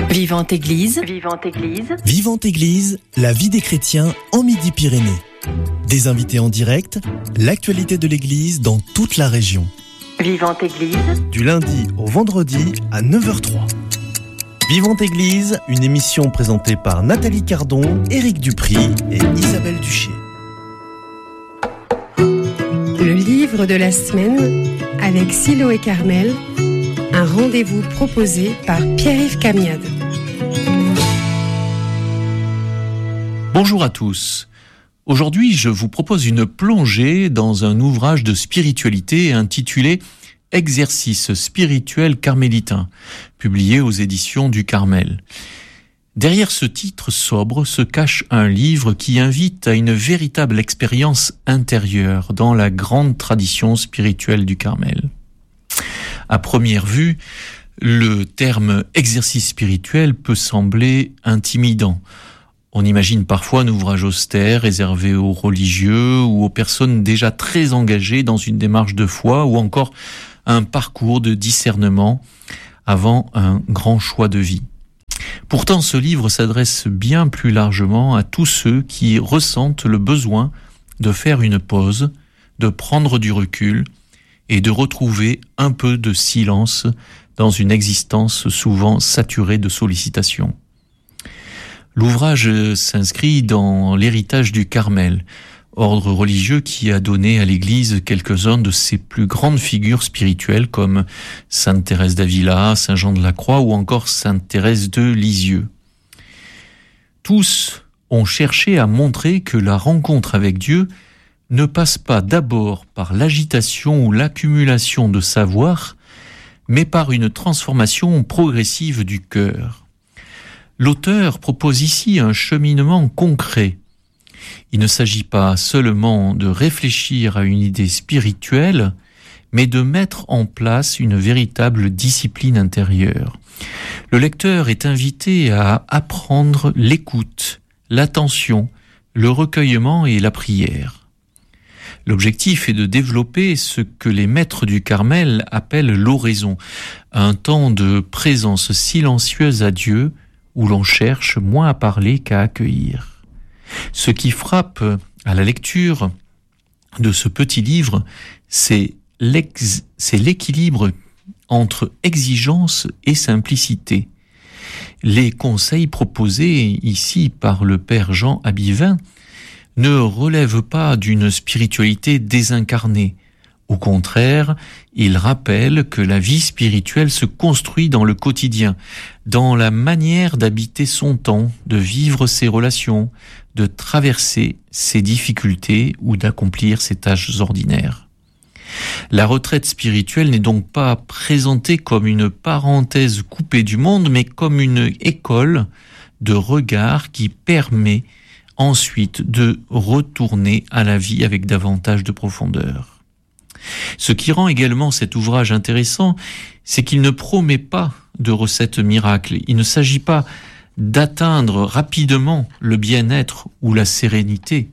Vivante Église. Vivante Église, la vie des chrétiens en Midi-Pyrénées. Des invités en direct, l'actualité de l'Église dans toute la région. Vivante Église. Du lundi au vendredi à 9h03. Vivante Église, une émission présentée par Nathalie Cardon, Éric Dupry et Isabelle Duché. Le livre de la semaine avec Siloé Carmel, un rendez-vous proposé par Pierre-Yves Camiade. Bonjour à tous. Aujourd'hui, je vous propose une plongée dans un ouvrage de spiritualité intitulé « Exercice spirituel carmélitain », publié aux éditions du Carmel. Derrière ce titre sobre se cache un livre qui invite à une véritable expérience intérieure dans la grande tradition spirituelle du Carmel. À première vue, le terme « exercice spirituel » peut sembler intimidant. On imagine parfois un ouvrage austère réservé aux religieux ou aux personnes déjà très engagées dans une démarche de foi ou encore un parcours de discernement avant un grand choix de vie. Pourtant, ce livre s'adresse bien plus largement à tous ceux qui ressentent le besoin de faire une pause, de prendre du recul et de retrouver un peu de silence dans une existence souvent saturée de sollicitations. L'ouvrage s'inscrit dans l'héritage du Carmel, ordre religieux qui a donné à l'Église quelques-uns de ses plus grandes figures spirituelles comme Sainte Thérèse d'Avila, Saint Jean de la Croix ou encore Sainte Thérèse de Lisieux. Tous ont cherché à montrer que la rencontre avec Dieu ne passe pas d'abord par l'agitation ou l'accumulation de savoir, mais par une transformation progressive du cœur. L'auteur propose ici un cheminement concret. Il ne s'agit pas seulement de réfléchir à une idée spirituelle, mais de mettre en place une véritable discipline intérieure. Le lecteur est invité à apprendre l'écoute, l'attention, le recueillement et la prière. L'objectif est de développer ce que les maîtres du Carmel appellent l'oraison, un temps de présence silencieuse à Dieu, où l'on cherche moins à parler qu'à accueillir. Ce qui frappe à la lecture de ce petit livre, c'est l'équilibre entre exigence et simplicité. Les conseils proposés ici par le père Jean Abivin ne relèvent pas d'une spiritualité désincarnée. Au contraire, il rappelle que la vie spirituelle se construit dans le quotidien, dans la manière d'habiter son temps, de vivre ses relations, de traverser ses difficultés ou d'accomplir ses tâches ordinaires. La retraite spirituelle n'est donc pas présentée comme une parenthèse coupée du monde, mais comme une école de regard qui permet ensuite de retourner à la vie avec davantage de profondeur. Ce qui rend également cet ouvrage intéressant, c'est qu'il ne promet pas de recette miracle. Il ne s'agit pas d'atteindre rapidement le bien-être ou la sérénité.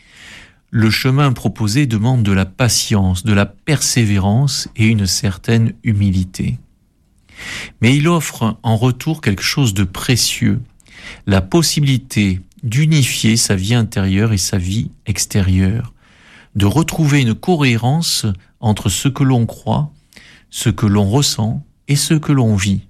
Le chemin proposé demande de la patience, de la persévérance et une certaine humilité. Mais il offre en retour quelque chose de précieux, la possibilité d'unifier sa vie intérieure et sa vie extérieure, de retrouver une cohérence entre ce que l'on croit, ce que l'on ressent et ce que l'on vit.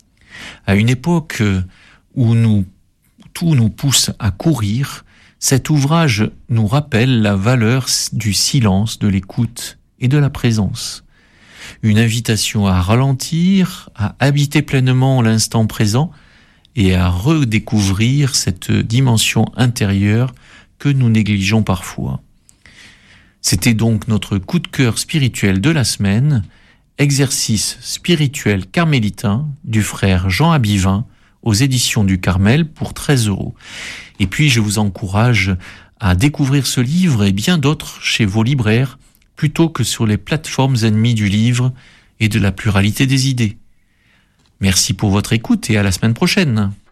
À une époque où tout nous pousse à courir, cet ouvrage nous rappelle la valeur du silence, de l'écoute et de la présence. Une invitation à ralentir, à habiter pleinement l'instant présent et à redécouvrir cette dimension intérieure que nous négligeons parfois. C'était donc notre coup de cœur spirituel de la semaine, exercice spirituel carmélitain du frère Jean Abivin aux éditions du Carmel pour 13 €. Et puis je vous encourage à découvrir ce livre et bien d'autres chez vos libraires plutôt que sur les plateformes ennemies du livre et de la pluralité des idées. Merci pour votre écoute et à la semaine prochaine.